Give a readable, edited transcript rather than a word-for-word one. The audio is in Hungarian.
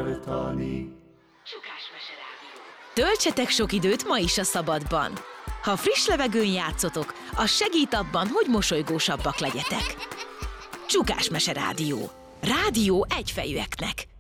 váltani. Töltsetek sok időt ma is a szabadban. Ha friss levegőn játszotok, az segít abban, hogy mosolygósabbak legyetek. Csukás Mese Rádió. Rádió egyfejűeknek.